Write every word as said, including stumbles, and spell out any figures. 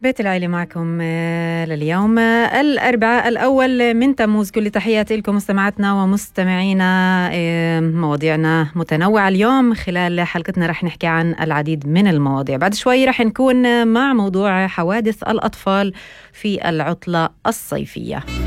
بيت العيلة معكم لليوم الأربعاء الأول من تموز. كل تحياتي لكم مستمعاتنا ومستمعينا. مواضيعنا متنوعة اليوم. خلال حلقتنا رح نحكي عن العديد من المواضيع. بعد شوي رح نكون مع موضوع حوادث الأطفال في العطلة الصيفية.